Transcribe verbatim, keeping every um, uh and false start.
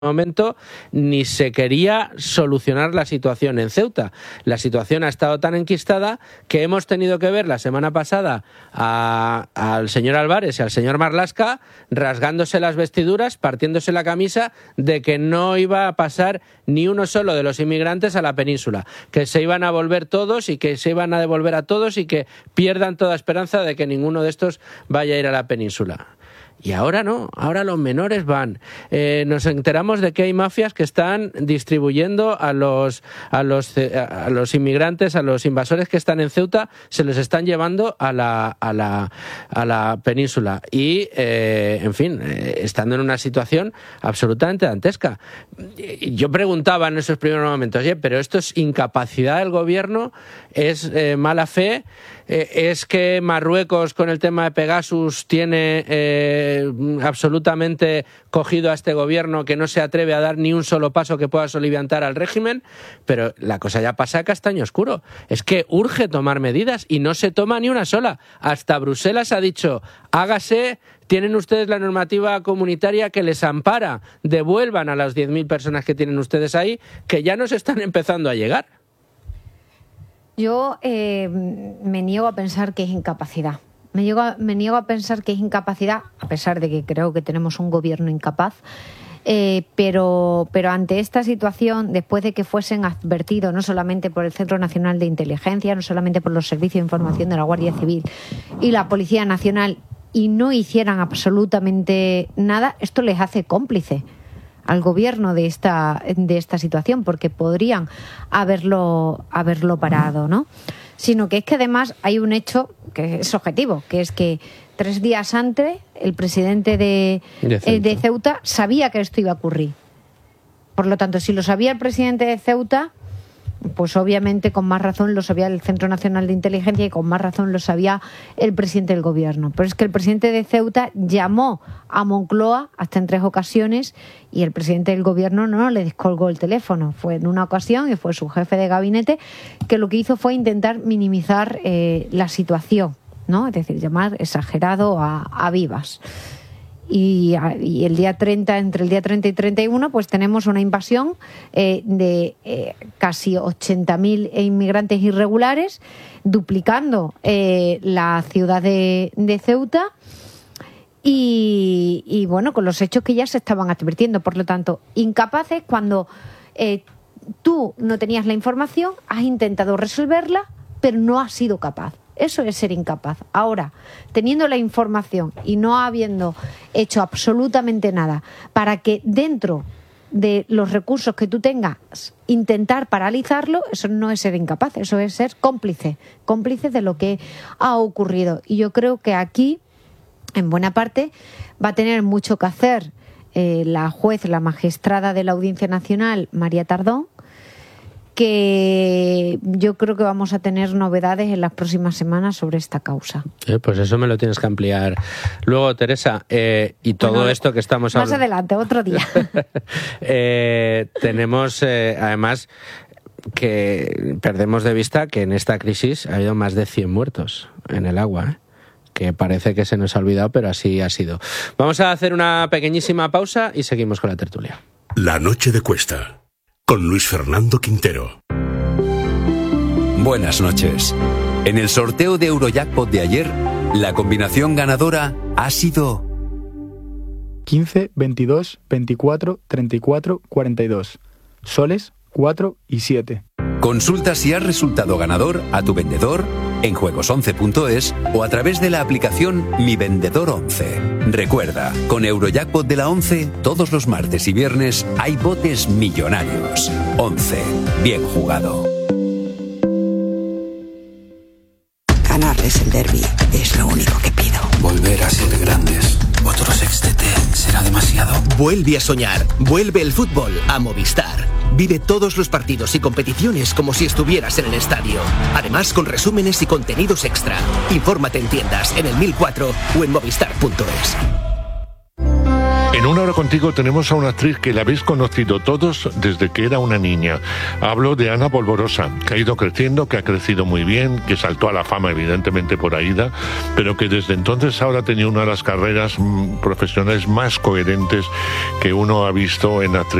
momento ni se quería solucionar la situación en Ceuta. La situación ha estado tan enquistada que hemos tenido que ver la semana pasada a, al señor Álvarez y al señor Marlaska rasgándose las vestiduras, partiéndose la camisa de que no iba a pasar ni uno solo de los inmigrantes a la península, que se iban a volver todos y que se iban a devolver a todos y que pierdan toda esperanza de que ninguno de estos vaya a ir a la península. Y ahora no, ahora los menores van. Eh, nos enteramos de que hay mafias que están distribuyendo a los, a los, a los inmigrantes, a los invasores que están en Ceuta, se los están llevando a la, a la, a la península. Y, eh, en fin, eh, estando en una situación absolutamente dantesca. Yo preguntaba en esos primeros momentos, oye, pero esto es incapacidad del gobierno, es eh, mala fe, eh, es que Marruecos con el tema de Pegasus tiene... Eh, absolutamente cogido a este gobierno que no se atreve a dar ni un solo paso que pueda soliviantar al régimen, pero la cosa ya pasa a castaño oscuro. Es que urge tomar medidas y no se toma ni una sola. Hasta Bruselas ha dicho, hágase, tienen ustedes la normativa comunitaria que les ampara, devuelvan a las diez mil personas que tienen ustedes ahí, que ya nos están empezando a llegar. Yo eh, me niego a pensar que es incapacidad. Me niego, a, me niego a pensar que es incapacidad, a pesar de que creo que tenemos un gobierno incapaz, eh, pero, pero ante esta situación, después de que fuesen advertidos no solamente por el Centro Nacional de Inteligencia, no solamente por los servicios de información de la Guardia Civil y la Policía Nacional, y no hicieran absolutamente nada, esto les hace cómplice al gobierno de esta, de esta situación, porque podrían haberlo, haberlo parado, ¿no? Sino que es que además hay un hecho que es objetivo, que es que tres días antes el presidente de, de, Ceuta. Eh, de Ceuta sabía que esto iba a ocurrir. Por lo tanto, si lo sabía el presidente de Ceuta, pues obviamente con más razón lo sabía el Centro Nacional de Inteligencia y con más razón lo sabía el presidente del gobierno. Pero es que el presidente de Ceuta llamó a Moncloa hasta en tres ocasiones y el presidente del gobierno no le descolgó el teléfono. Fue en una ocasión y fue su jefe de gabinete que lo que hizo fue intentar minimizar eh, la situación, ¿no? Es decir, llamar exagerado a, a vivas. Y, y el día treinta, entre el día treinta y treinta y uno, pues tenemos una invasión eh, de eh, casi ochenta mil inmigrantes irregulares, duplicando eh, la ciudad de, de Ceuta y, y, bueno, con los hechos que ya se estaban advirtiendo. Por lo tanto, incapaces cuando eh, tú no tenías la información, has intentado resolverla, pero no has sido capaz. Eso es ser incapaz. Ahora, teniendo la información y no habiendo hecho absolutamente nada para que dentro de los recursos que tú tengas intentar paralizarlo, eso no es ser incapaz, eso es ser cómplice, cómplice de lo que ha ocurrido. Y yo creo que aquí, en buena parte, va a tener mucho que hacer eh, la juez, la magistrada de la Audiencia Nacional, María Tardón, que yo creo que vamos a tener novedades en las próximas semanas sobre esta causa. Eh, pues eso me lo tienes que ampliar. Luego, Teresa, eh, y todo bueno, esto que estamos hablando... Más adelante, otro día. eh, tenemos, eh, además, que perdemos de vista que en esta crisis ha habido más de cien muertos en el agua, ¿eh? Que parece que se nos ha olvidado, pero así ha sido. Vamos a hacer una pequeñísima pausa y seguimos con la tertulia. La noche de Cuesta, con Luis Fernando Quintero. Buenas noches. En el sorteo de Eurojackpot de ayer, la combinación ganadora ha sido quince, veintidós, veinticuatro, treinta y cuatro, cuarenta y dos. Soles, cuatro y siete. Consulta si has resultado ganador a tu vendedor en juegos once punto es o a través de la aplicación Mi Vendedor once. Recuerda, con Eurojackpot de la once, todos los martes y viernes hay botes millonarios. once. Bien jugado. Ganarles el derbi es lo único que pido. Volver a ser grandes. Otro sextete será demasiado. Vuelve a soñar. Vuelve el fútbol a Movistar. Vive todos los partidos y competiciones como si estuvieras en el estadio. Además, con resúmenes y contenidos extra. Infórmate en tiendas, en el mil cuatro o en movistar punto es. En Una Hora Contigo tenemos a una actriz que la habéis conocido todos desde que era una niña. Hablo de Ana Polvorosa, que ha ido creciendo, que ha crecido muy bien, que saltó a la fama evidentemente por Aída, pero que desde entonces ahora ha tenido una de las carreras mm, profesionales más coherentes que uno ha visto en actriz.